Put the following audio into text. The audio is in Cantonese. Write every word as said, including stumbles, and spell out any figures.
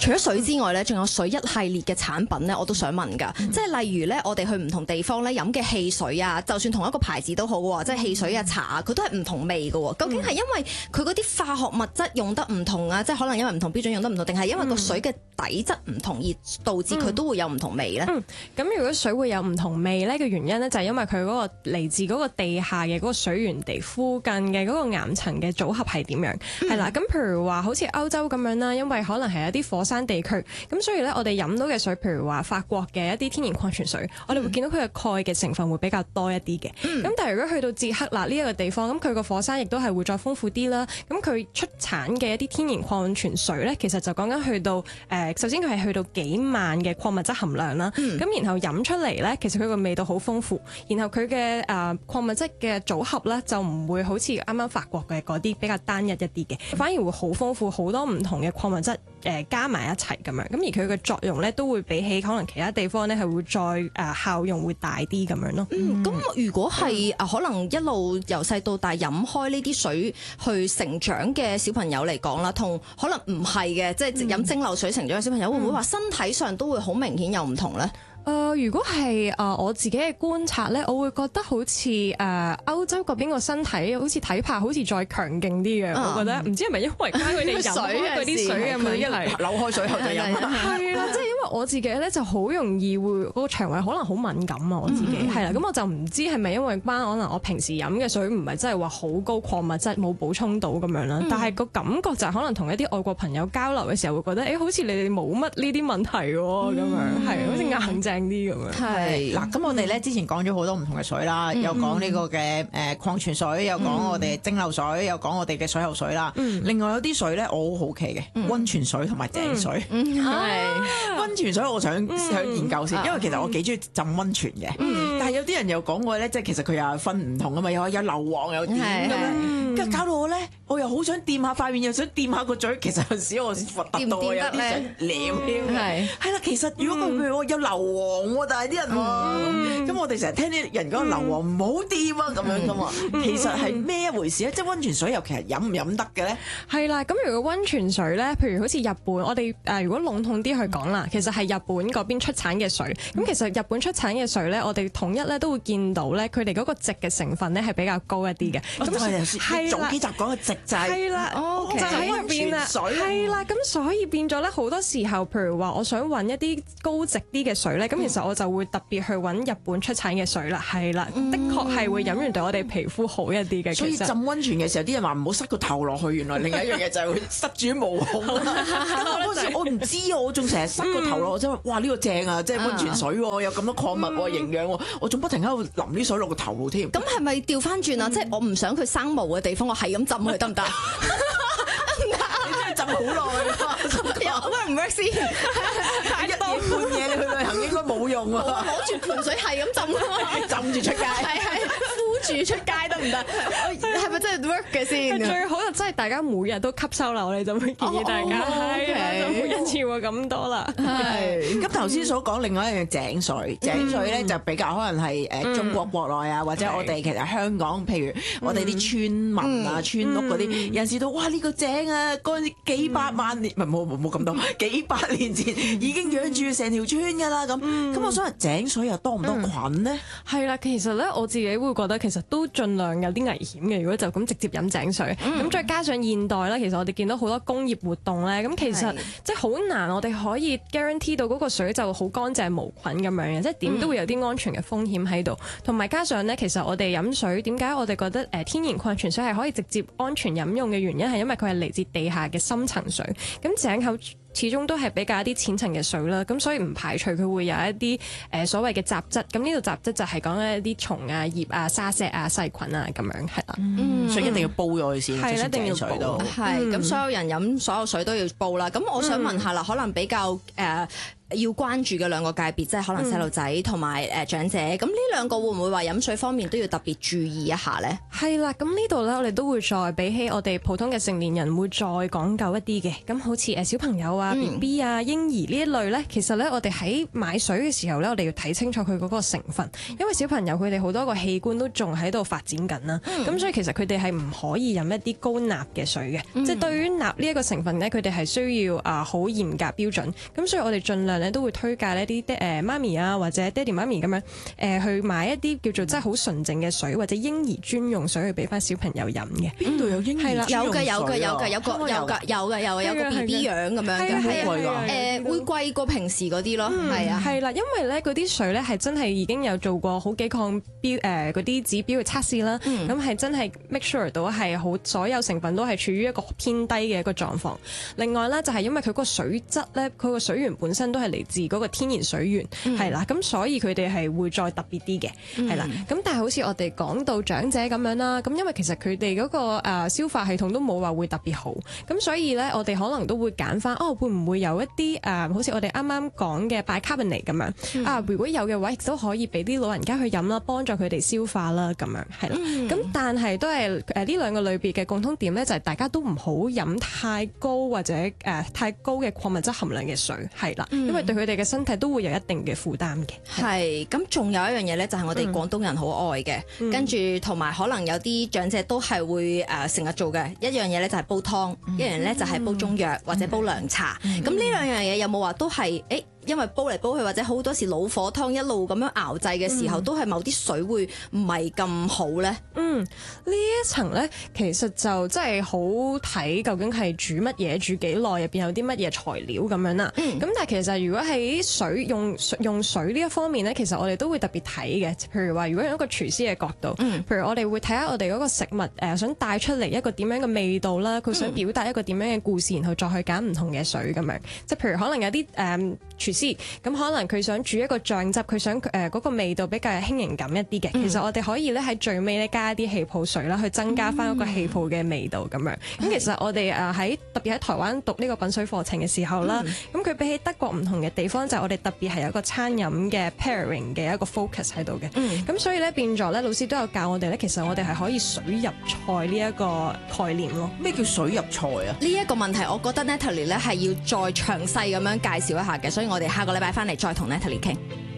除咗水之外咧，仲有水一系列嘅產品咧，我都想問㗎。嗯、即係例如咧，我哋去唔同地方咧飲嘅汽水啊，就算同一個牌子都好喎，即係汽水啊、茶啊，佢都係唔同味㗎喎。究竟係因為佢嗰啲化學物質用得唔同啊，即係可能因為唔同標準用得唔同，定係因為個水嘅底質唔同而導致佢都會有唔同味咧？嗯， 咁、嗯、如果水會有唔同味咧嘅原因咧，就係因為佢嗰個嚟自嗰個地下嘅嗰個水源地附近嘅嗰個岩層嘅組合係點樣？係啦、嗯，咁譬如話好似歐洲咁樣啦，因為可能係一啲火山地區，咁所以咧我哋飲到嘅水，譬如話法國嘅一啲天然礦泉水，我哋會見到佢嘅鈣嘅成分會比較多一啲嘅。咁、嗯、但係如果去到捷克嗱呢一個地方，咁佢個火山亦都係會再豐富啲啦。咁佢出產嘅一啲天然礦泉水咧，其實就講緊去到誒、呃，首先佢係去到幾萬嘅礦物質含量啦。咁、嗯、然後飲出嚟咧，其實佢個味道好豐富，然後佢嘅誒礦物質嘅組合咧就唔會好似啱啱法國嘅嗰啲比較單一一啲嘅，反而會好豐富，好多唔同嘅礦物質誒加埋一齊咁樣。咁而佢嘅作用咧都會比起可能其他地方咧係會再誒效用會大啲咁樣咯。 嗯，咁如果係誒可能一路由細到大飲開呢啲水去成長嘅小朋友嚟講啦，同可能唔係嘅，即係飲蒸餾水成長嘅小朋友，嗯、會唔會話身體上都會好明顯有唔同咧？ 誒、呃，如果係誒、呃、我自己嘅觀察咧，我會覺得好似誒、呃、歐洲嗰邊個身體好似體魄好似再強勁啲嘅，嗯、我覺得唔知係咪因為佢哋飲開嗰啲水嘅問題， 扭開水後就飲。 係啦，即係因為我自己咧就好容易會嗰、嗰個腸胃可能好敏感啊，我自己係啦，咁、嗯、我就唔知係咪因為關可能我平時飲嘅水唔係真係話好高礦物質冇補充到咁樣啦，嗯、但係個感覺就係可能同一啲外國朋友交流嘅時候會覺得誒、欸、好似你哋冇乜呢啲問題喎咁、嗯、樣，係好似硬正啲咁樣。 係嗱，咁我哋咧之前講咗好多唔同嘅水啦，嗯、有講呢個嘅誒礦泉水，有講我哋蒸餾水，有講我哋嘅水喉水啦。嗯、另外有啲水咧，我好好奇嘅，嗯、溫泉水同埋井水。係、嗯嗯、溫泉水，我想想研究先，因為其實我幾中意浸溫泉嘅。嗯、但係有啲人又講過咧，即係其實佢又分唔同噶嘛，有有硫磺有碘咁樣，跟住搞到我咧，我又好想掂下塊面，又想掂下個嘴。其實有時我核突到有啲想舐添。係係啦，其實如果佢譬如我有硫磺喎，但係啲人話咁，我哋成日聽啲人講硫磺唔好掂啊咁樣噶嘛，其實係咩一回事咧？即係溫泉水又其實飲唔飲得嘅咧？ 係啦，咁如果溫泉水咧，譬如好似日本，我哋誒如果籠統啲去講啦，其實係日本嗰邊出產嘅水。咁其實日本出產嘅水咧，我哋統一咧都會見到咧，佢哋嗰個矽嘅成分咧係比較高一啲嘅。咁係早幾集講嘅矽就係係啦，就喺入邊啦，係啦，咁所以變咗咧好多時候，譬如話我想揾一啲高矽啲嘅水咧，咁其實我就會特別去揾日本出產嘅水啦，係啦，的確係會飲完對我哋皮膚好一啲嘅。 所以浸溫泉嘅時候，啲人話唔好塞個頭落去，原來另一樣嘢就係會塞住毛孔。咁我嗰時我唔知啊，我仲成日塞個頭落，即係哇呢個正啊，即係溫泉水喎，有咁多礦物喎、營養喎，我仲不停喺度淋啲水落個頭度添。 咁係咪調翻轉啊？即係我唔想佢生毛嘅地方，我係咁浸佢得唔得？ 你真係浸好耐啊！ 唔 work 先，一夜半夜你去旅行應該冇用喎。 攞住盆水係咁浸， 浸住出街， 係係敷住出街得唔得？係咪真係 work 嘅先？ 最好就真係大家每日都吸收啦，我哋就會建議大家係啦，就每一次喎咁多啦。 係咁頭先所講另外一樣井水，井水咧就比較可能係誒中國國內啊，或者我哋其實香港，譬如我哋啲村民啊、村屋嗰啲，有陣時都哇呢個井啊，嗰陣時幾百萬年唔係冇冇冇咁多。幾百年前已經養住成條村㗎啦，咁咁、嗯、我想問井水又多唔多菌呢？係啦、嗯，其實咧我自己會覺得其實都盡量有啲危險嘅。如果就咁直接飲井水，咁、嗯、再加上現代咧，其實我哋見到好多工業活動咧，咁其實即係好難我哋可以 guarantee 到嗰個水就好乾淨無菌咁樣嘅，即係點都會有啲安全嘅風險喺度。同埋、嗯、加上咧，其實我哋飲水點解我哋覺得誒天然礦泉水係可以直接安全飲用嘅原因係因為佢係嚟自地下嘅深層水，咁井口始終都係比較一啲淺層嘅水啦，咁所以唔排除佢會有一啲誒、呃、所謂嘅雜質，咁呢度雜質就係講緊一啲蟲啊、葉啊、沙石啊、細菌啊咁樣，係啦， 嗯、所以一定要煲咗佢先， 係一定要煲， 係咁所有人飲所有水都要煲啦。咁我想問下啦，嗯、可能比較誒。呃要關注嘅兩個界別，即係可能細路仔同埋誒長者。咁呢兩個會唔會話飲水方面都要特別注意一下咧？ 係啦，咁呢度咧，我哋都會再比起我哋普通嘅成年人會再講究一啲嘅。咁好似誒小朋友啊、B B 啊、嬰兒呢一類咧，其實咧我哋喺買水嘅時候咧，我哋要睇清楚佢嗰個成分，因為小朋友佢哋好多個器官都仲喺度發展緊啦。咁、嗯、所以其實佢哋係唔可以飲一啲高鈉嘅水嘅。嗯、即係對於鈉呢一個成分咧，佢哋係需要啊好嚴格標準。咁所以我哋盡量咧都會推介呢啲爹誒媽咪啊或者爹哋媽咪咁樣誒去買一啲叫做真係好純淨嘅水或者嬰兒專用水去俾翻小朋友飲嘅。 邊度有嬰兒專用水啊？ 有嘅有嘅有嘅有個有嘅有嘅有嘅有個 B B 樣咁樣嘅，係啊誒會貴過平時嗰啲咯，係啊係啦，因為咧嗰啲水咧係真係已經有做過好幾項標誒嗰啲指標嘅測試啦，咁係真係 make sure 到係好所有成分都係處於一個偏低嘅一個狀況。另外咧就係因為佢個水質咧，佢個水源本身都係嚟自嗰個天然水源，係啦、嗯，咁所以佢哋係會再特別啲嘅，係啦、嗯。咁但係好似我哋講到長者咁樣啦，咁因為其實佢哋嗰個誒消化系統都冇話會特別好，咁所以咧我哋可能都會揀翻哦，會唔會有一啲誒、呃，好似我哋啱啱講嘅 bicarbonate 咁樣、嗯、啊？如果有嘅話，亦都可以俾啲老人家去飲啦，幫助佢哋消化啦，咁樣係啦。咁、嗯、但係都係誒呢兩個類別嘅共通點咧，就係大家都唔好飲太高或者誒、呃、太高嘅礦物質含量嘅水，係啦，嗯、因為對佢哋嘅身體都會有一定嘅負擔嘅。係， 咁仲有一樣嘢咧，就係我哋廣東人好愛嘅，嗯、跟住同埋可能有啲長者都係會誒成日做嘅一樣嘢咧，就係煲湯，嗯、一樣咧就係煲中藥、嗯、或者煲涼茶。咁呢、嗯、兩樣嘢有冇話都係誒？因為煲嚟煲去或者好多時老火湯一路咁樣熬製嘅時候，嗯、都係某啲水會唔係咁好咧。 嗯，呢一層咧其實就真係好睇究竟係煮乜嘢、煮幾耐、入邊有啲乜嘢材料咁樣啦。咁、嗯、但係其實如果喺水用用水呢一方面咧，其實我哋都會特別睇嘅。譬如話，如果用一個廚師嘅角度，嗯、譬如我哋會睇下我哋嗰個食物誒、呃、想帶出嚟一個點樣嘅味道啦，佢想表達一個點樣嘅故事，然後再去揀唔同嘅水咁樣。即係譬如可能有啲誒。呃廚師咁可能佢想煮一個醬汁，佢想誒嗰、呃嗰個味道比較輕盈感一啲嘅。嗯、其實我哋可以咧喺最尾咧加一啲氣泡水啦，去增加翻嗰個氣泡嘅味道咁樣。咁、嗯、其實我哋誒喺特別喺台灣讀呢個品水課程嘅時候啦，咁佢、嗯、比起德國唔同嘅地方就係、我哋特別係有一個餐飲嘅 pairing 嘅一個 focus 喺度嘅。咁、嗯、所以咧變咗咧，老師都有教我哋咧，其實我哋係可以水入菜呢一個概念咯。 咩叫水入菜啊？ 呢一個問題，我覺得 Natalie 咧係要再詳細咁樣介紹一下嘅，所以我哋下個禮拜翻嚟再同 Natalie 傾。